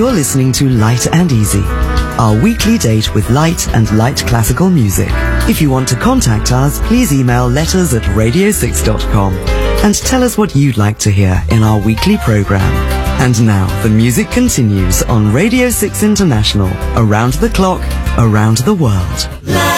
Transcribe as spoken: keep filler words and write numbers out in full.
You're listening to Light and Easy, our weekly date with light and light classical music. If you want to contact us, please email letters at radio six dot com and tell us what you'd like to hear in our weekly program. And now the music continues on Radio six International, around the clock, around the world.